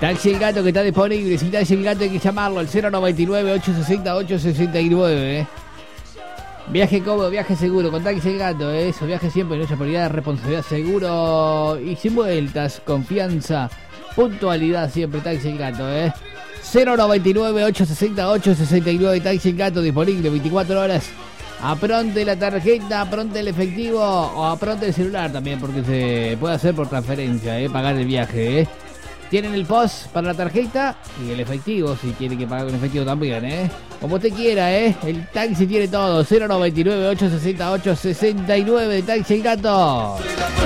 Taxi El Gato que está disponible. Si Taxi El Gato hay que llamarlo al 099-860-869. Viaje cómodo, viaje seguro, con Taxi El Gato, eso, viaje siempre, nuestra prioridad, responsabilidad, seguro y sin vueltas, confianza, puntualidad siempre, Taxi El Gato, 099-860-869, Taxi El Gato disponible 24 horas. Apronte la tarjeta, apronte el efectivo o apronte el celular también, porque se puede hacer por transferencia, pagar el viaje, Tienen el POS para la tarjeta y el efectivo, si quiere que pague con efectivo también, Como usted quiera, El taxi tiene todo. 099-860-869 de Taxi El Gato.